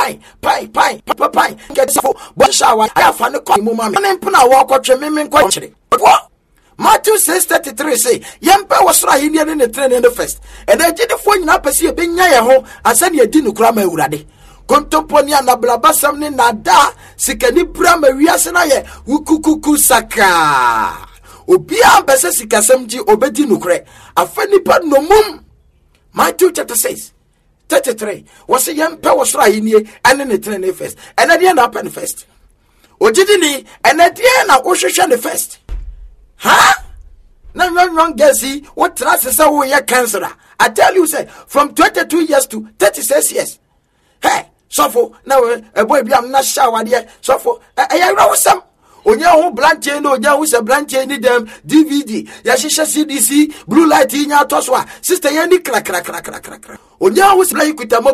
get so but shower I fan the call mama and puna walk or me country. What? Matthew 6:33 say, Yempa was right in the train in the first. And I did the phone up as you being near home and send you didn't cram a uradi. Contoponia na blabasam ni nada, sikani brama riasanaye, ukukuku saka. Obia bese sikasemji obedi nukre, afeni pa no mum. Matthew chapter 6:33 was a Yempa was right in here and in the train first. And at the end up and first. Ojidini, and at the end I the first. Huh? Now young Gessie, what trust is our year cancer? I tell you, say, from 22 years to 36 years. Hey, so for now, a boy, I'm not shower there. So for I know some. Onya who blanche no, onya who's a blanche any them DVD. Yashisha CDC, blue light in your toswa. Sister Yanni crack. Onya who's like with a